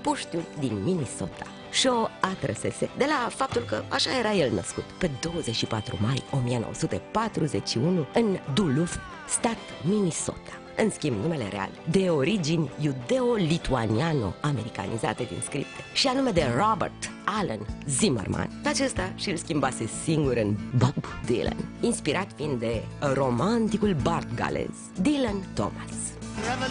puștiul din Minnesota. Shaw atrăsese de la faptul că așa era el născut, pe 24 mai 1941 în Duluth, stat Minnesota. În schimb, numele real, de origini iudeo-lituaniano-americanizate din scripte, și anume de Robert Allen Zimmerman. Acesta și-l schimbase singur în Bob Dylan, inspirat fiind de romanticul bard galez Dylan Thomas.